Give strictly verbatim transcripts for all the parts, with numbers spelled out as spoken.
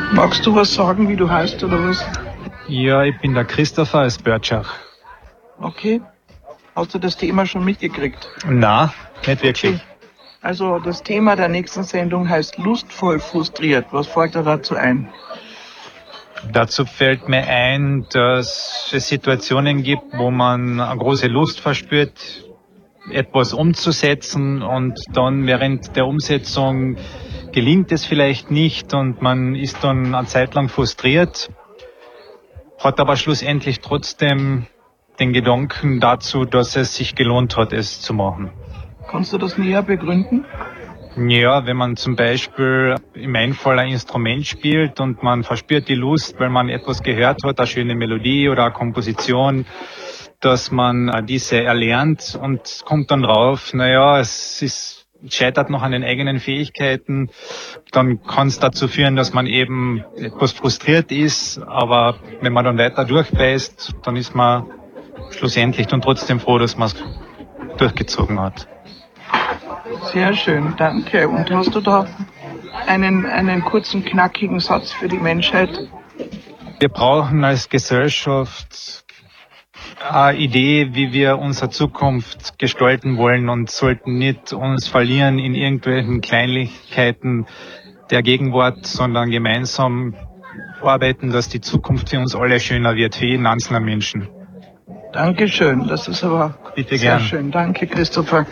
Magst du was sagen, wie du heißt oder was? Ja, ich bin der Christopher aus Börtschach. Okay. Hast du das Thema schon mitgekriegt? Na, nicht wirklich. Okay. Also das Thema der nächsten Sendung heißt lustvoll frustriert. Was fällt dir dazu ein? Dazu fällt mir ein, dass es Situationen gibt, wo man eine große Lust verspürt, etwas umzusetzen und dann während der Umsetzung gelingt es vielleicht nicht und man ist dann eine Zeit lang frustriert, hat aber schlussendlich trotzdem den Gedanken dazu, dass es sich gelohnt hat, es zu machen. Kannst du das näher begründen? Ja, wenn man zum Beispiel im einen Fall ein Instrument spielt und man verspürt die Lust, weil man etwas gehört hat, eine schöne Melodie oder eine Komposition, dass man diese erlernt und kommt dann drauf, naja, es ist, scheitert noch an den eigenen Fähigkeiten, dann kann es dazu führen, dass man eben etwas frustriert ist, aber wenn man dann weiter durchbeißt, dann ist man schlussendlich dann trotzdem froh, dass man es durchgezogen hat. Sehr schön, danke. Und hast du da einen, einen kurzen, knackigen Satz für die Menschheit? Wir brauchen als Gesellschaft eine Idee, wie wir unsere Zukunft gestalten wollen und sollten nicht uns verlieren in irgendwelchen Kleinigkeiten der Gegenwart, sondern gemeinsam arbeiten, dass die Zukunft für uns alle schöner wird, für jeden einzelnen Menschen. Dankeschön, das ist aber Bitte sehr gern. schön. Danke, Christopher.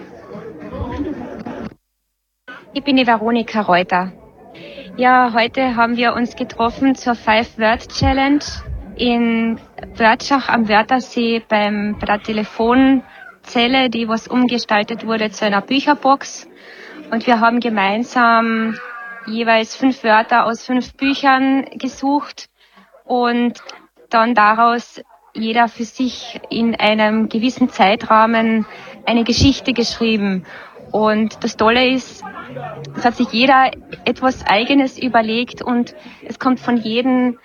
Ich bin die Veronika Reuter. Ja, heute haben wir uns getroffen zur Five-Word-Challenge in Börtschach am Wörthersee beim, bei der Telefonzelle, die was umgestaltet wurde zu einer Bücherbox. Und wir haben gemeinsam jeweils fünf Wörter aus fünf Büchern gesucht und dann daraus jeder für sich in einem gewissen Zeitrahmen eine Geschichte geschrieben. Und das Tolle ist, es hat sich jeder etwas Eigenes überlegt und es kommt von jedem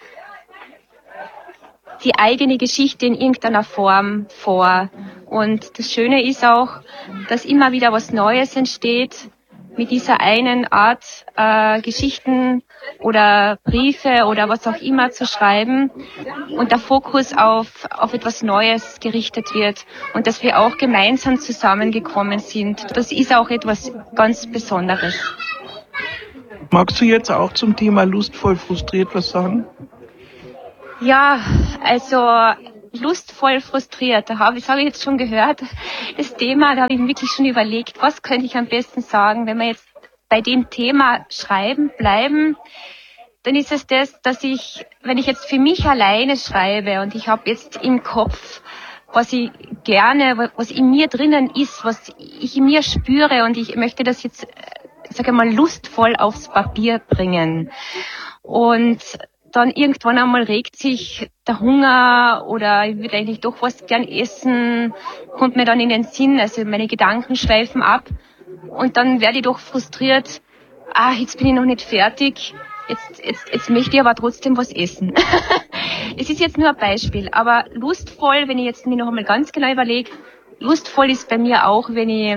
die eigene Geschichte in irgendeiner Form vor. Und das Schöne ist auch, dass immer wieder was Neues entsteht mit dieser einen Art, äh, Geschichten oder Briefe oder was auch immer zu schreiben und der Fokus auf, auf etwas Neues gerichtet wird und dass wir auch gemeinsam zusammengekommen sind. Das ist auch etwas ganz Besonderes. Magst du jetzt auch zum Thema lustvoll frustriert was sagen? Ja, also lustvoll frustriert, da habe ich, das habe ich jetzt schon gehört, das Thema, da habe ich mir wirklich schon überlegt, was könnte ich am besten sagen, wenn wir jetzt bei dem Thema schreiben bleiben, dann ist es das, dass ich, wenn ich jetzt für mich alleine schreibe und ich habe jetzt im Kopf, was ich gerne, was in mir drinnen ist, was ich in mir spüre und ich möchte das jetzt, sage ich mal, lustvoll aufs Papier bringen. Und dann irgendwann einmal regt sich der Hunger oder ich würde eigentlich doch was gern essen, kommt mir dann in den Sinn, also meine Gedanken schweifen ab und dann werde ich doch frustriert, ah, jetzt bin ich noch nicht fertig, jetzt, jetzt, jetzt möchte ich aber trotzdem was essen. Es ist jetzt nur ein Beispiel, aber lustvoll, wenn ich jetzt mir noch einmal ganz genau überlege, lustvoll ist bei mir auch, wenn ich,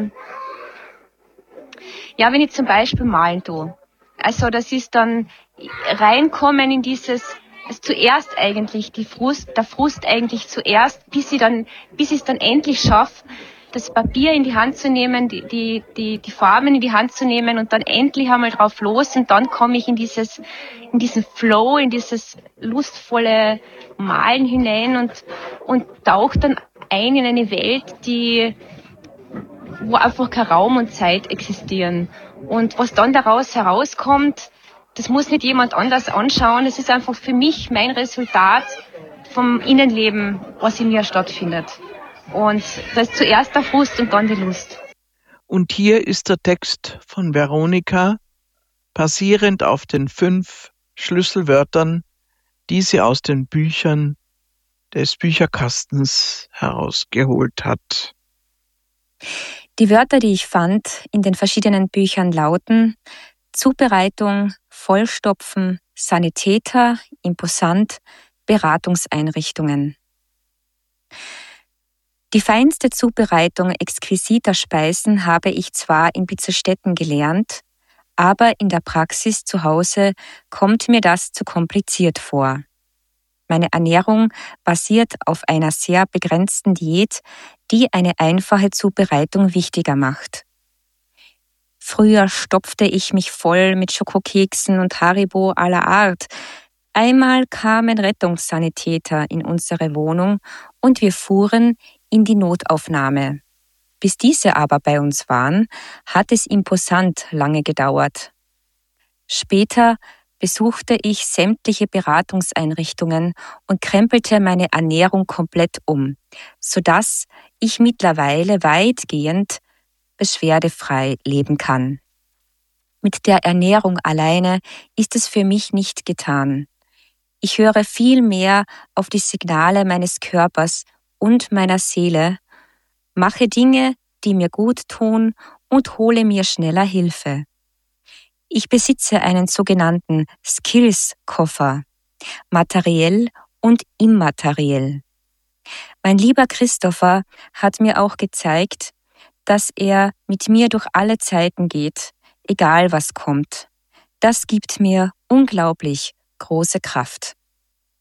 ja, wenn ich zum Beispiel malen tue. Also das ist dann reinkommen in dieses, also zuerst eigentlich die Frust, der Frust eigentlich zuerst, bis ich dann, bis ich es dann endlich schaffe, das Papier in die Hand zu nehmen, die, die, die, die Farben in die Hand zu nehmen und dann endlich einmal drauf los und dann komme ich in dieses, in diesen Flow, in dieses lustvolle Malen hinein und, und tauche dann ein in eine Welt, die, wo einfach kein Raum und Zeit existieren. Und was dann daraus herauskommt, das muss nicht jemand anders anschauen. Das ist einfach für mich mein Resultat vom Innenleben, was in mir stattfindet. Und das ist zuerst der Frust und dann die Lust. Und hier ist der Text von Veronika, basierend auf den fünf Schlüsselwörtern, die sie aus den Büchern des Bücherkastens herausgeholt hat. Die Wörter, die ich fand in den verschiedenen Büchern lauten Zubereitung, Vollstopfen, Sanitäter, imposant, Beratungseinrichtungen. Die feinste Zubereitung exquisiter Speisen habe ich zwar in Bitterstetten gelernt, Aber in der Praxis zu Hause kommt mir das zu kompliziert vor. Meine Ernährung basiert auf einer sehr begrenzten Diät, die eine einfache Zubereitung wichtiger macht. Früher stopfte ich mich voll mit Schokokeksen und Haribo aller Art. Einmal kamen Rettungssanitäter in unsere Wohnung und wir fuhren in die Notaufnahme. Bis diese aber bei uns waren, hat es imposant lange gedauert. Später besuchte ich sämtliche Beratungseinrichtungen und krempelte meine Ernährung komplett um, sodass ich mittlerweile weitgehend beschwerdefrei leben kann. Mit der Ernährung alleine ist es für mich nicht getan. Ich höre viel mehr auf die Signale meines Körpers und meiner Seele, mache Dinge, die mir gut tun und hole mir schneller Hilfe. Ich besitze einen sogenannten Skills-Koffer, materiell und immateriell. Mein lieber Christopher hat mir auch gezeigt, dass er mit mir durch alle Zeiten geht, egal was kommt. Das gibt mir unglaublich große Kraft.